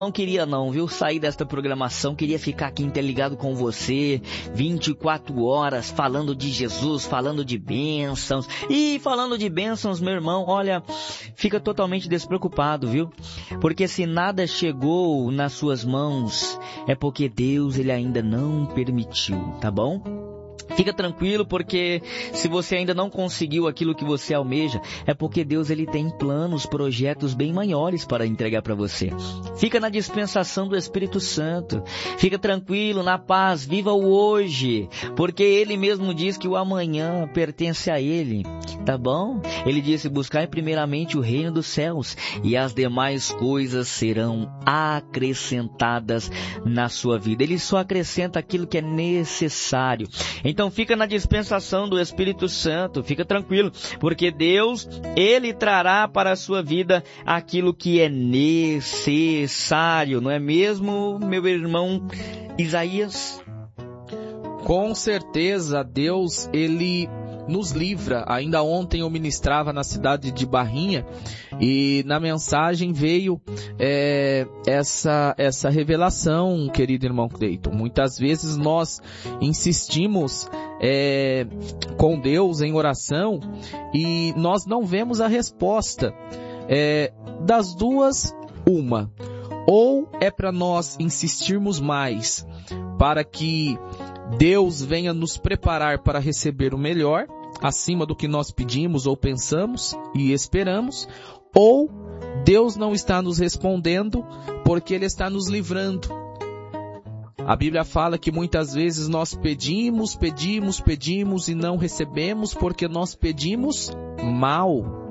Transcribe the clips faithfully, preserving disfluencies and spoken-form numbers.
Não queria não, viu? Sair desta programação, queria ficar aqui interligado com você, vinte e quatro horas, falando de Jesus, falando de bênçãos. E falando de bênçãos, meu irmão, olha, fica totalmente despreocupado, viu? Porque se nada chegou nas suas mãos, é porque Deus, ele ainda não permitiu, tá bom? Fica tranquilo, porque se você ainda não conseguiu aquilo que você almeja, é porque Deus, ele tem planos, projetos bem maiores para entregar para você. Fica na dispensação do Espírito Santo. Fica tranquilo, na paz, viva o hoje, porque Ele mesmo diz que o amanhã pertence a Ele, tá bom? Ele disse: buscai primeiramente o reino dos céus e as demais coisas serão acrescentadas na sua vida. Ele só acrescenta aquilo que é necessário. Então, Então fica na dispensação do Espírito Santo, fica tranquilo, porque Deus, Ele trará para a sua vida aquilo que é necessário, não é mesmo, meu irmão Isaías? Com certeza, Deus, Ele nos livra. Ainda ontem eu ministrava na cidade de Barrinha e na mensagem veio é, essa, essa revelação, querido irmão Cleiton. Muitas vezes nós insistimos é, com Deus em oração e nós não vemos a resposta. É, das duas, uma. Ou é para nós insistirmos mais para que Deus venha nos preparar para receber o melhor, acima do que nós pedimos ou pensamos e esperamos, ou Deus não está nos respondendo porque Ele está nos livrando. A Bíblia fala que muitas vezes nós pedimos, pedimos, pedimos e não recebemos porque nós pedimos mal.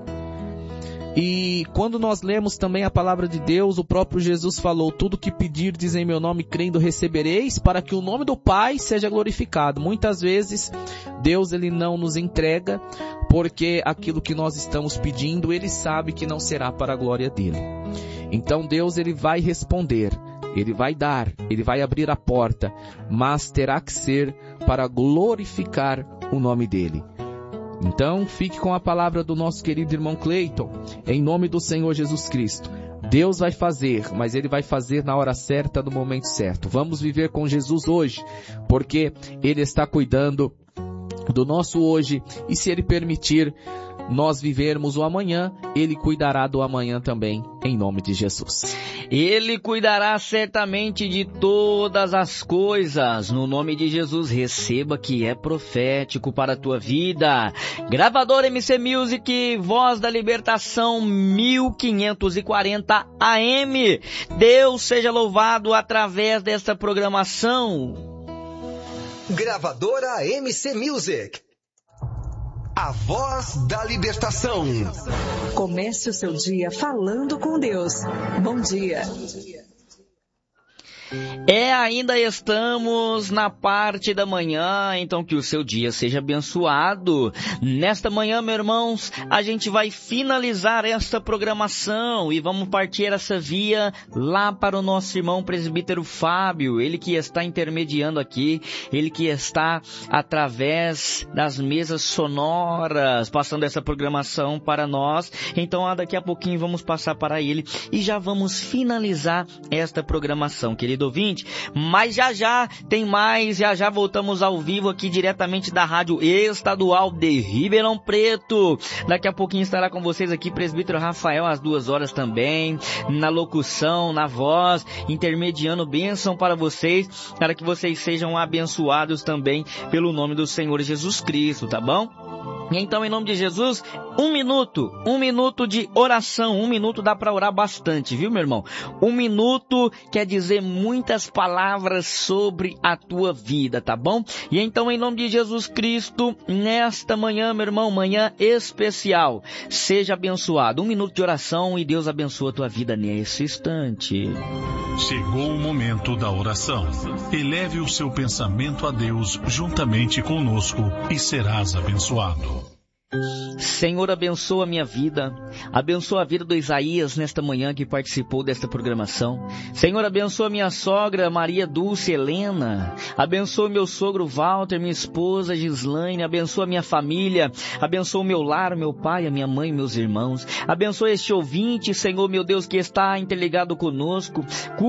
E quando nós lemos também a palavra de Deus, o próprio Jesus falou: tudo que pedirdes em meu nome, crendo, recebereis, para que o nome do Pai seja glorificado. Muitas vezes Deus, ele não nos entrega porque aquilo que nós estamos pedindo, Ele sabe que não será para a glória dele. Então Deus, ele vai responder, Ele vai dar, Ele vai abrir a porta, mas terá que ser para glorificar o nome dele. Então, fique com a palavra do nosso querido irmão Cleiton, em nome do Senhor Jesus Cristo. Deus vai fazer, mas Ele vai fazer na hora certa, no momento certo. Vamos viver com Jesus hoje, porque Ele está cuidando do nosso hoje, e se Ele permitir nós vivermos o amanhã, Ele cuidará do amanhã também, em nome de Jesus. Ele cuidará certamente de todas as coisas. No nome de Jesus, receba que é profético para a tua vida. Gravador M C Music, Voz da Libertação mil quinhentos e quarenta A M. Deus seja louvado através dessa programação. Gravadora M C Music, a voz da libertação. Comece o seu dia falando com Deus. Bom dia. É, ainda estamos na parte da manhã, então que o seu dia seja abençoado. Nesta manhã, meus irmãos, a gente vai finalizar esta programação e vamos partir essa via lá para o nosso irmão presbítero Fábio, ele que está intermediando aqui, ele que está através das mesas sonoras, passando essa programação para nós. Então, daqui a pouquinho vamos passar para ele e já vamos finalizar esta programação, querido ouvinte, mas já já tem mais, já já voltamos ao vivo aqui diretamente da Rádio Estadual de Ribeirão Preto. Daqui a pouquinho estará com vocês aqui presbítero Rafael às duas horas também, na locução, na voz, intermediando bênção para vocês, para que vocês sejam abençoados também pelo nome do Senhor Jesus Cristo, tá bom? Então, em nome de Jesus, um minuto, um minuto de oração, um minuto dá para orar bastante, viu, meu irmão? Um minuto quer dizer muitas palavras sobre a tua vida, tá bom? E então, em nome de Jesus Cristo, nesta manhã, meu irmão, manhã especial, seja abençoado. Um minuto de oração e Deus abençoa a tua vida nesse instante. Chegou o momento da oração. Eleve o seu pensamento a Deus juntamente conosco e serás abençoado. Senhor, abençoa a minha vida, abençoa a vida do Isaías nesta manhã que participou desta programação. Senhor, abençoa a minha sogra Maria Dulce Helena, abençoa meu sogro Walter, minha esposa Gislaine, abençoa a minha família, abençoa o meu lar, meu pai, a minha mãe, meus irmãos, abençoa este ouvinte, Senhor, meu Deus, que está interligado conosco.